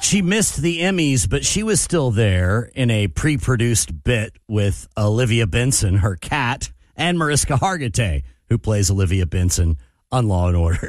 She missed the Emmys, but she was still there in a pre-produced bit with Olivia Benson, her cat, and Mariska Hargitay, who plays Olivia Benson on Law & Order.